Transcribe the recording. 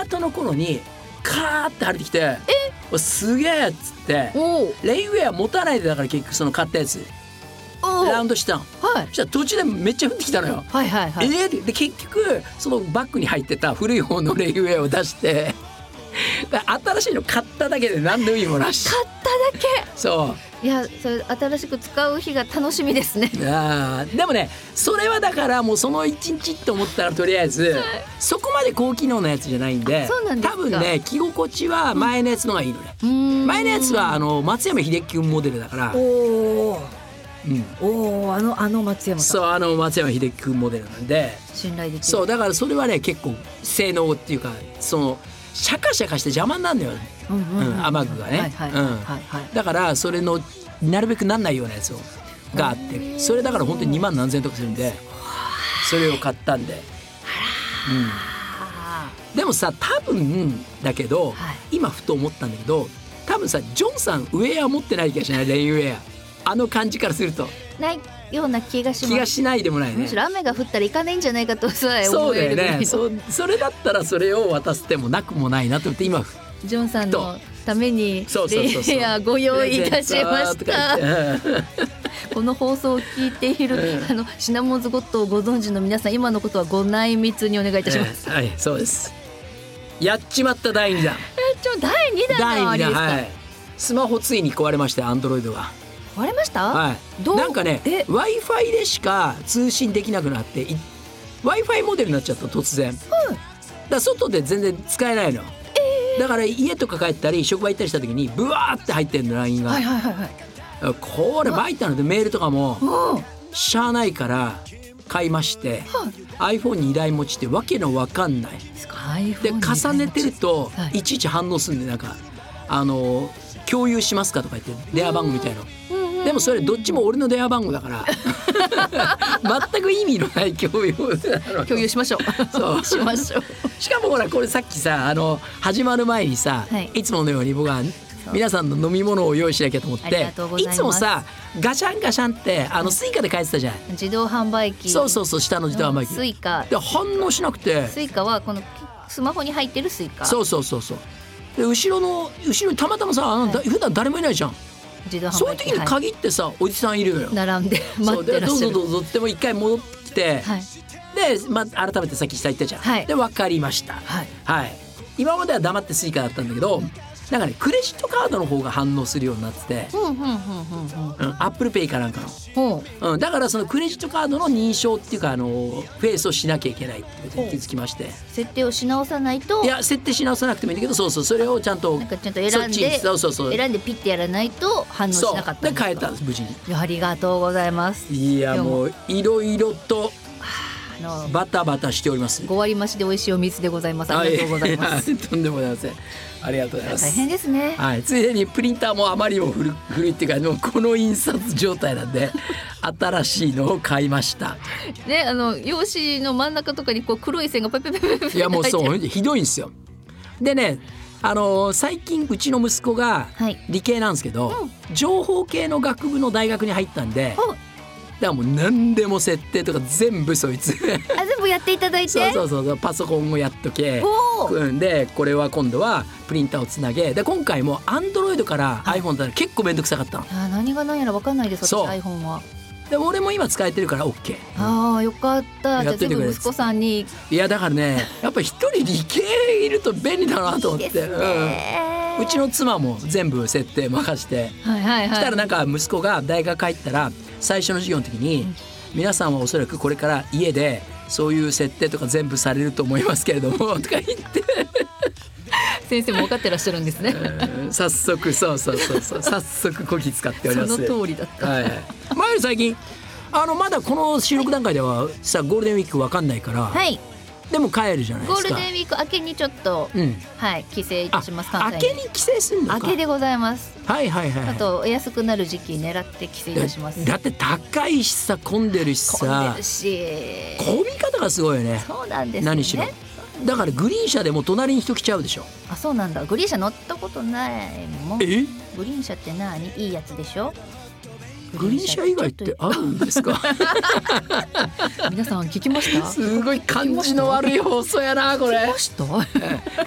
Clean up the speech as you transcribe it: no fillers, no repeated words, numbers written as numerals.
方の頃にカーって晴れてきてすげえっつってレインウェア持たないでだから結局その買ったやつラウンドしたの、はい、そしたら途中でめっちゃ降ってきたのよ、はいはいはい、で結局そのバッグに入ってた古い方のレインウェアを出して新しいの買っただけで何の意味もなし。 買っただけ。 そう。 いや、それ新しく使う日が楽しみですね。 でもね、それはだからもうその1日って思ったらとりあえず、はい、そこまで高機能なやつじゃないんで、 そうなんですか。 多分ね着心地は前のやつのがいいのね。前のやつは松山英樹君モデルだから。 あの松山さん。 そう、松山英樹君モデルなんで信頼できる。 そうだからそれはね結構性能っていうかそのシャカシャカして邪魔になるんだよね、雨具がね。だからそれのなるべくなんないようなやつがあってそれだから本当に2万何千円とかするんでそれを買ったんで、でもさ多分だけど、今ふと思ったんだけど多分さジョンさんウェア持ってない気がしないレインウェア感じからするとないような気がします。 気がしないでもないね。 むしろ雨が降ったら行かないんじゃないかとさえ思えるぐらいの。 そうだよね。それだったらそれを渡す手もなくもないなと思って今ジョンさんのためにレインウェアご用意いたしました。この放送を聞いている、シナモンズゴットをご存知の皆さん今のことはご内密にお願いいたします。 はい、そうです。やっちまった第2弾。 第2弾がありですか。はい、 スマホついに壊れましたよ、アンドロイドが。 壊れました？ はい、なんかね Wi-Fi でしか通信できなくなって Wi-Fi モデルになっちゃった突然、だから外で全然使えないの、だから家とか帰ったり職場行ったりした時にブワーって入ってるの LINE が、これバイタルでメールとかもしゃあないから買いまして、iPhone に依頼持ちってわけのわかんないで重ねてるといちいち反応するんでなんか共有しますかとか言って電話番号みたいな、でもそれどっちも俺の電話番号だから全く意味のない共有しましょう。そうしましょう。 しかもほらこれさっきさ始まる前にさ、いつものように僕は皆さんの飲み物を用意しなきゃと思っていつもさガシャンガシャンってスイカで書いてたじゃん、 自動販売機。 そう下の自動販売機スイカで反応しなくて、 スイカはこのスマホに入ってるスイカ。そうで後ろにたまたまさ普段誰もいないじゃん。そういう時に限ってさ、おじさんいるのよ。 並んで待ってらっしゃる。 どうぞっても一回戻ってきて、で、改めてさっき下言ったじゃん、で分かりました、今までは黙ってスイカだったんだけど、なんかねクレジットカードの方が反応するようになってて、アップルペイかなんかの、だからそのクレジットカードの認証っていうかフェイスをしなきゃいけないってことに気づきまして、 設定をし直さないと。 いや設定し直さなくてもいいんだけど、それをちゃんと選んで選んでピッてやらないと反応しなかったんですか。 で変えたんです無事に。 ありがとうございます。 いやもういろいろとバタバタしております。 5割増しで美味しいお水でございます。ありがとうございます。 とんでもございません。ありがとうございます。 大変ですね。 ついでにプリンターもあまりにも古いっていうかもうこの印刷状態なんで新しいのを買いましたね。用紙の真ん中とかにこう黒い線がペペペペペペ。 いやもうそうひどいんですよ。でね最近うちの息子が理系なんですけど、情報系の学部の大学に入ったんで、だからもう何でも設定とか全部そいつ全部やっていただいてそうパソコンもやっとけ、でこれは今度はプリンターをつなげで、今回も Android から iPhone だったら結構めんどくさかったの。 何が何やら分かんないです。私 iPhone はで俺も今使えてるから OK。 よかった。じゃあ全部息子さんに。 いやだからねやっぱ一人理系いると便利だなと思って。うちの妻も全部設定任して、したらなんか息子が大学帰ったら最初の授業の時に、皆さんはおそらくこれから家でそういう設定とか全部されると思いますけれどもとか言って先生も分かってらっしゃるんですね。 早速早速こき使っております。 その通りだった。 前より最近まだこの収録段階ではさゴールデンウィーク分かんないから、でも帰るじゃないですか。 ゴールデンウィーク明けにちょっと、帰省いたします。 明けに帰省するのか。 明けでございます。あとお安くなる時期狙って帰省いたします。 だって高いしさ混んでるしさ、混み方がすごいよね。 そうなんですね。 何しろだからグリーン車でも隣に人来ちゃうでしょ。 そうなんだ。グリーン車乗ったことないもん。グリーン車って何？いいやつでしょ。 グリーン車以外ってあるんですか？ 皆さん聞きました？ すごい感じの悪い放送やなこれ。 聞きました？